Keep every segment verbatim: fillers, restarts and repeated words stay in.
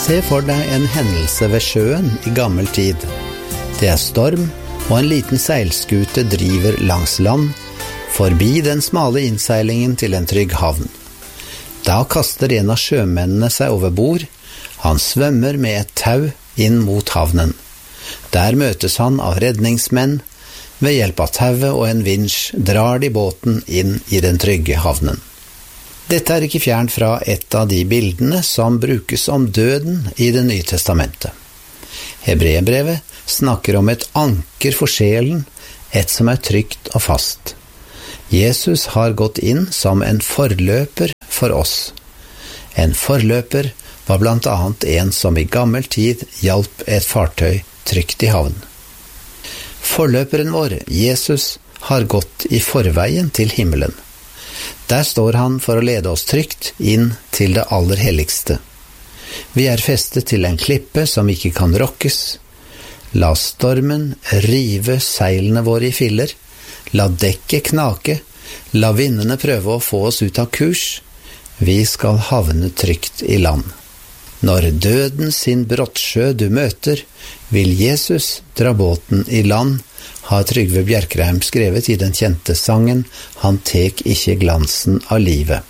Se for deg en hendelse ved sjøen i gammel tid. Det er storm, og en liten seilskute driver langs land, forbi den smale innseilingen til en trygg havn. Da kaster en av sjømennene seg over bord. Han svømmer med et tau inn mot havnen. Der møtes han av redningsmenn. Ved hjelp av tauet og en vinsj drar de båten inn i den trygge havnen. Dette er ikke fjernt fra et av de bildene som brukes om døden i Det nye testamentet. Hebreerbrevet snakker om et anker for sjelen, et som er trygt og fast. Jesus har gått inn som en forløper for oss. En forløper var blant annet en som i gammel tid hjalp et fartøy trygt i havn. Forløperen vår, Jesus, har gått i forveien til himmelen. Der står han for å lede oss trygt inn til det aller helligste. Vi er festet til en klippe som ikke kan rokkes. La stormen rive seilene våre i filler. La dekket knake. La vindene prøve å få oss ut av kurs. Vi skal havne trygt i land. Når døden sin brottsjø du møter, vil Jesus dra båten i land, har Trygve Bjerkreim skrevet i den kjente sangen «Han tek ikke glansen av livet».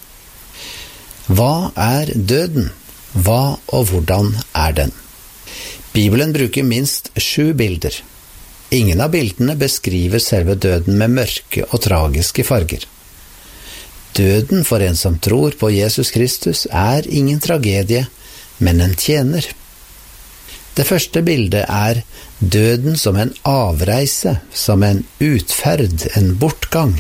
Hva er døden? Hva og hvordan er den? Bibelen bruker minst sju bilder. Ingen av bildene beskriver selve døden med mørke og tragiske farger. Døden for en som tror på Jesus Kristus er ingen tragedie, men en tjener. Det første bildet er døden som en avreise, som en utferd, en bortgang.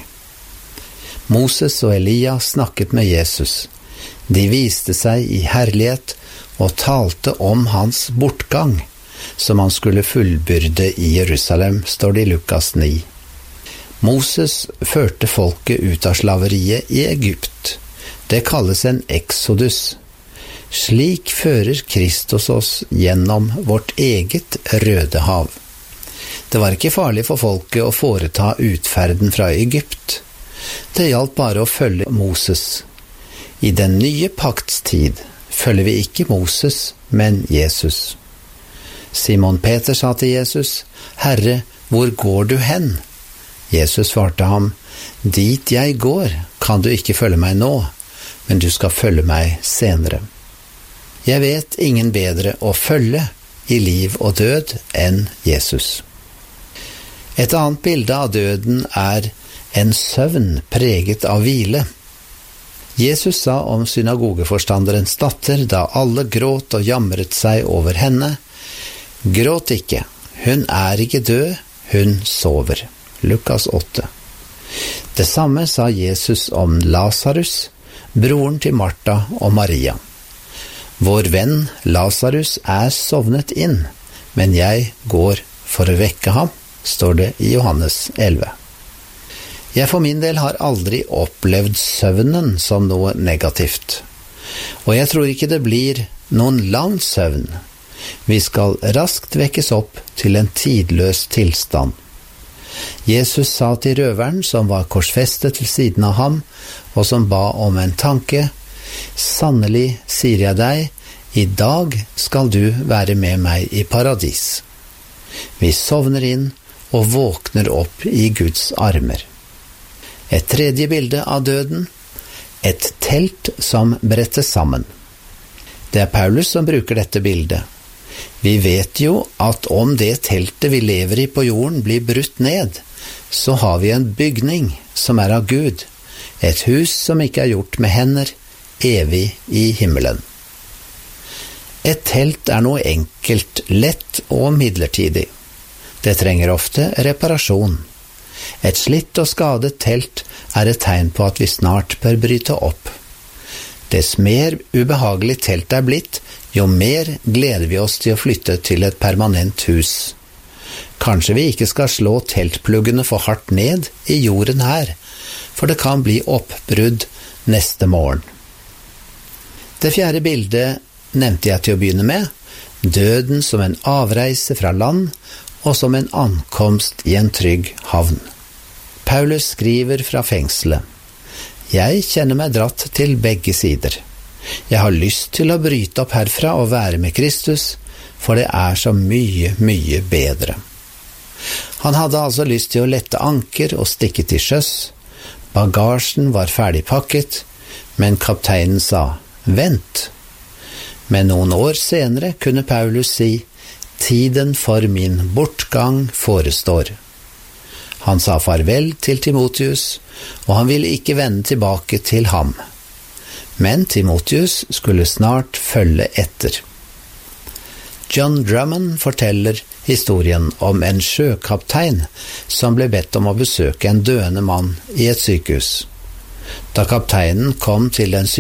Moses og Elia snakket med Jesus. De viste seg i herlighet og talte om hans bortgang, som han skulle fullbyrde i Jerusalem, står det i Lukas ni. Moses førte folket ut av slaveriet i Egypt. Det kalles en exodus. Slik fører Kristus oss gjennom vårt eget røde hav. Det var ikke farlig for folket å foreta utferden fra Egypt. Det gjaldt bare å følge Moses. I den nye pakts tid følger vi ikke Moses, men Jesus. Simon Peter sa til Jesus, «Herre, hvor går du hen?» Jesus svarte ham, «Dit jeg går, kan du ikke følge meg nå, men du skal følge meg senere.» Jeg vet ingen bedre å følge i liv og død enn Jesus. Et annet bilde av døden er en søvn preget av hvile. Jesus sa om synagogeforstanderens datter da alle gråt og jamret seg over henne, «Gråt ikke, hun er ikke død, hun sover.» Lukas åtte. Det samme sa Jesus om Lazarus, broren til Martha og Maria. Vår venn Lazarus er sovnet inn, men jeg går for å vekke ham, står det i Johannes elleve. Jeg for min del har aldri opplevd søvnen som noe negativt. Og jeg tror ikke det blir noen lang søvn. Vi skal raskt vekkes opp til en tidløs tilstand. Jesus sa til røveren som var korsfestet til siden av ham, og som ba om en tanke, «Sannelig, sier jeg deg, i dag skal du være med meg i paradis.» Vi sovner inn og våkner opp i Guds armer. Et tredje bilde av døden, et telt som brettes sammen. Det er Paulus som bruker dette bildet. Vi vet jo at om det teltet vi lever i på jorden blir brutt ned, så har vi en bygning som er av Gud, et hus som ikke er gjort med hender, evig i himmelen. Et telt er noe enkelt, lett og midlertidig. Det trenger ofte reparasjon. Et slitt og skadet telt er et tegn på at vi snart bør bryte opp. Dess mer ubehagelig teltet er blitt, jo mer gleder vi oss til å flytte til et permanent hus. Kanskje vi ikke skal slå teltpluggene for hardt ned i jorden her, for det kan bli oppbrudd neste morgen. Det fjerde bildet nevnte jeg til å begynne med, døden som en avreise fra land og som en ankomst i en trygg havn. Paulus skriver fra fengselet, «Jeg kjenner meg dratt til begge sider. Jeg har lyst til å bryte opp herfra og være med Kristus, for det er så mye, mye bedre. Han hadde altså lyst til å lette anker og stikke til sjøs. Bagasjen var ferdig pakket, men kapteinen sa, «Vent!» Men noen år senere kunne Paulus si, «Tiden for min bortgang forestår». Han sa farvel til Timotheus, og han ville ikke vende tilbake til ham. Men Timotheus skulle snart følge etter. John Drummond forteller historien om en sjøkaptein som ble bedt om å besøke en døende mann i et sykehus. Da kapteinen kom til den